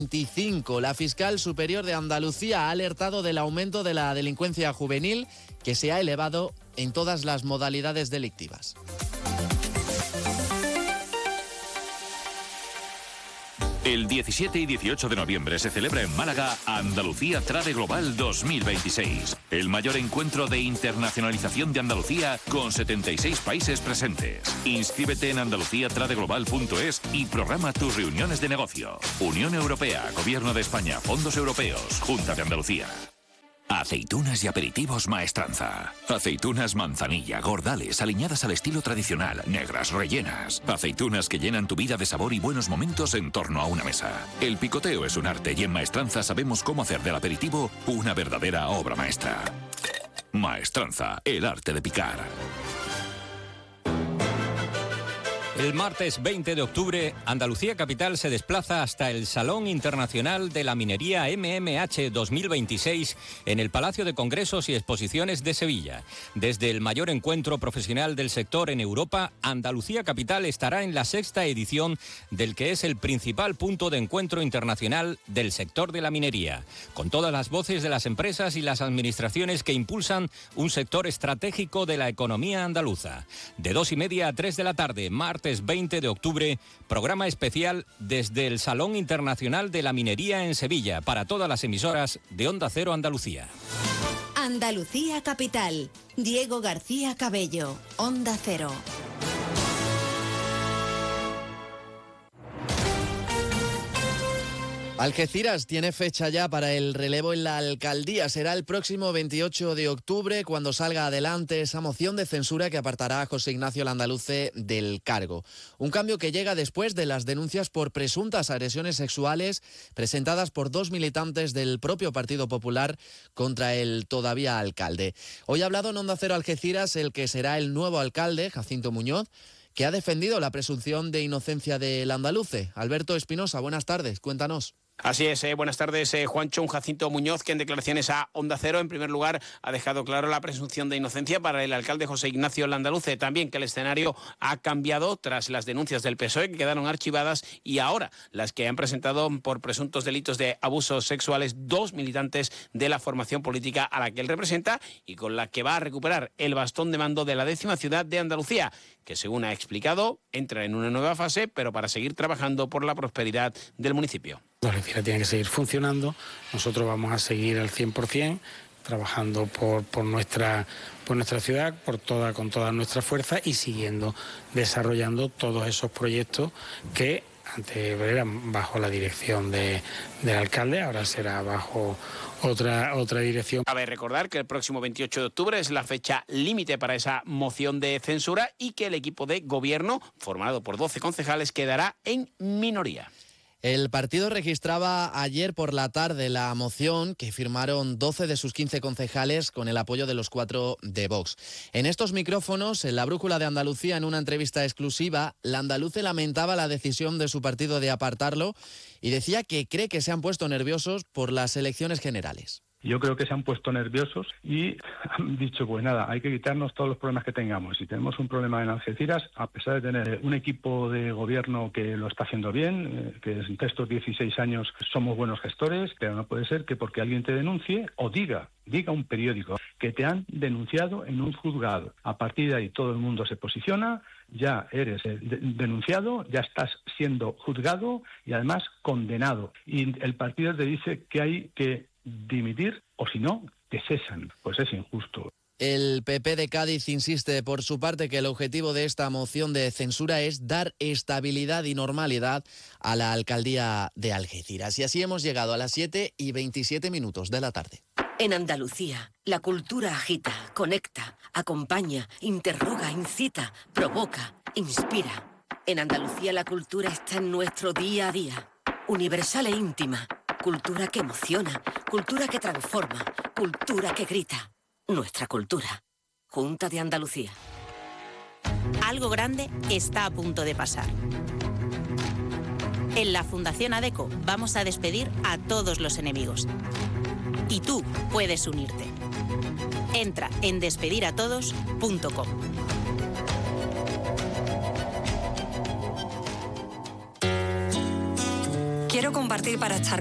25. La fiscal superior de Andalucía ha alertado del aumento de la delincuencia juvenil que se ha elevado en todas las modalidades delictivas. El 17 y 18 de noviembre se celebra en Málaga Andalucía Trade Global 2026, el mayor encuentro de internacionalización de Andalucía con 76 países presentes. Inscríbete en andaluciatradeglobal.es y programa tus reuniones de negocio. Unión Europea, Gobierno de España, Fondos Europeos, Junta de Andalucía. Aceitunas y aperitivos Maestranza. Aceitunas manzanilla, gordales, aliñadas al estilo tradicional, negras, rellenas. Aceitunas que llenan tu vida de sabor y buenos momentos en torno a una mesa. El picoteo es un arte y en Maestranza sabemos cómo hacer del aperitivo una verdadera obra maestra. Maestranza, el arte de picar. El martes 20 de octubre, Andalucía Capital se desplaza hasta el Salón Internacional de la Minería MMH 2026 en el Palacio de Congresos y Exposiciones de Sevilla. Desde el mayor encuentro profesional del sector en Europa, Andalucía Capital estará en la 6ª edición del que es el principal punto de encuentro internacional del sector de la minería, con todas las voces de las empresas y las administraciones que impulsan un sector estratégico de la economía andaluza. De 2:30 a 3 de la tarde, martes 20 de octubre, programa especial desde el Salón Internacional de la Minería en Sevilla para todas las emisoras de Onda Cero Andalucía. Andalucía Capital. Diego García Cabello, Onda Cero. Algeciras tiene fecha ya para el relevo en la alcaldía. Será el próximo 28 de octubre cuando salga adelante esa moción de censura que apartará a José Ignacio Landaluce del cargo. Un cambio que llega después de las denuncias por presuntas agresiones sexuales presentadas por 2 militantes del propio Partido Popular contra el todavía alcalde. Hoy ha hablado en Onda Cero Algeciras el que será el nuevo alcalde, Jacinto Muñoz, que ha defendido la presunción de inocencia de Landaluce. Alberto Espinosa, buenas tardes, cuéntanos. Así es, buenas tardes, Juancho. Un Jacinto Muñoz que en declaraciones a Onda Cero, en primer lugar, ha dejado claro la presunción de inocencia para el alcalde José Ignacio Landaluce. También que el escenario ha cambiado tras las denuncias del PSOE que quedaron archivadas y ahora las que han presentado por presuntos delitos de abusos sexuales 2 militantes de la formación política a la que él representa y con la que va a recuperar el bastón de mando de la 10ª ciudad de Andalucía, que según ha explicado, entra en una nueva fase, pero para seguir trabajando por la prosperidad del municipio. La Algeciras tiene que seguir funcionando, nosotros vamos a seguir al 100%, trabajando por nuestra ciudad, con toda nuestra fuerza y siguiendo desarrollando todos esos proyectos que antes eran bajo la dirección del alcalde, ahora será bajo otra dirección. Cabe recordar que el próximo 28 de octubre es la fecha límite para esa moción de censura y que el equipo de gobierno, formado por 12 concejales, quedará en minoría. El partido registraba ayer por la tarde la moción que firmaron 12 de sus 15 concejales con el apoyo de los 4 de Vox. En estos micrófonos, en la Brújula de Andalucía, en una entrevista exclusiva, Landaluce lamentaba la decisión de su partido de apartarlo y decía que cree que se han puesto nerviosos por las elecciones generales. Yo creo que se han puesto nerviosos y han dicho, pues nada, hay que quitarnos todos los problemas que tengamos. Si tenemos un problema en Algeciras, a pesar de tener un equipo de gobierno que lo está haciendo bien, que en estos 16 años somos buenos gestores, pero no puede ser que porque alguien te denuncie o diga un periódico que te han denunciado en un juzgado. A partir de ahí todo el mundo se posiciona, ya eres denunciado, ya estás siendo juzgado y además condenado. Y el partido te dice que hay que dimitir o si no, te cesan. Pues es injusto. El PP de Cádiz insiste por su parte que el objetivo de esta moción de censura es dar estabilidad y normalidad a la alcaldía de Algeciras. Y así hemos llegado a las 7:27 de la tarde. En Andalucía, la cultura agita, conecta, acompaña, interroga, incita, provoca, inspira. En Andalucía la cultura está en nuestro día a día, universal e íntima. Cultura que emociona, cultura que transforma, cultura que grita. Nuestra cultura. Junta de Andalucía. Algo grande está a punto de pasar. En la Fundación ADECO vamos a despedir a todos los enemigos. Y tú puedes unirte. Entra en despediratodos.com. Quiero quiero compartir para echar